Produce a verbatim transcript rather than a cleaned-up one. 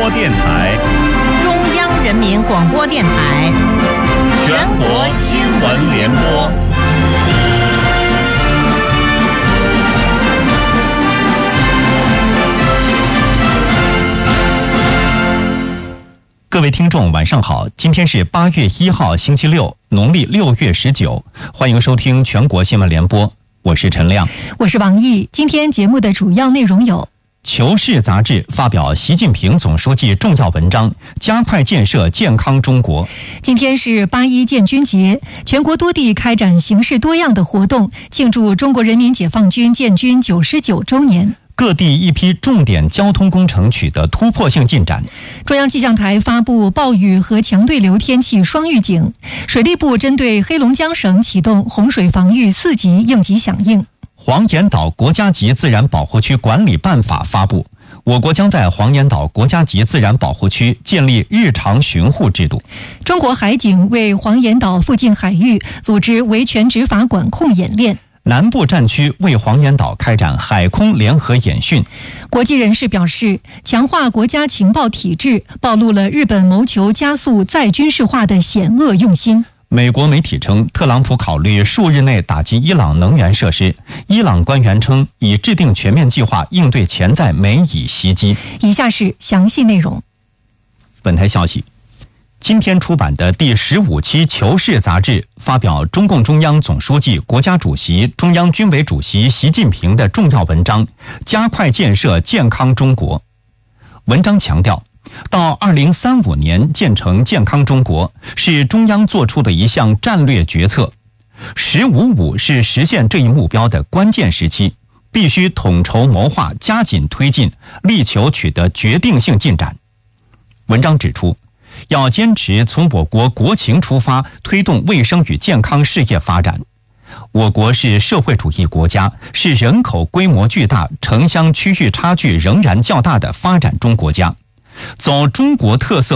播电台， 中央人民广播电台， 全国新闻联播。 各位听众晚上好，今天是八月一号星期六，农历六月十九，欢迎收听全国新闻联播，我是陈亮， 我是王毅。今天节目的主要内容有： 求是杂志发表习近平总书记重要文章，加快建设健康中国。 今天是八一建军节，全国多地开展形式多样的活动，庆祝中国人民解放军建军九十九周年。 各地一批重点交通工程取得突破性进展。 中央气象台发布暴雨和强对流天气双预警。水利部针对黑龙江省启动洪水防御四级应急响应。 黄岩岛国家级自然保护区管理办法发布，我国将在黄岩岛国家级自然保护区建立日常巡护制度。 中国海警为黄岩岛附近海域组织维权执法管控演练。 南部战区为黄岩岛开展海空联合演训。 国际人士表示，强化国家情报体制暴露了日本谋求加速再军事化的险恶用心。 美国媒体称，特朗普考虑数日内打击伊朗能源设施。伊朗官员称，已制定全面计划应对潜在美以袭击。 以下是详细内容。 本台消息，今天出版的第十五期《求是》杂志发表中共中央总书记、国家主席、中央军委主席习近平的重要文章，加快建设健康中国。文章强调，到二零三五年建成健康中国是中央做出的一项战略决策，十五五是实现这一目标的关键时期，必须统筹谋划，加紧推进，力求取得决定性进展。文章指出，要坚持从我国国情出发，推动卫生与健康事业发展。我国是社会主义国家，是人口规模巨大、城乡区域差距仍然较大的发展中国家。走中国特色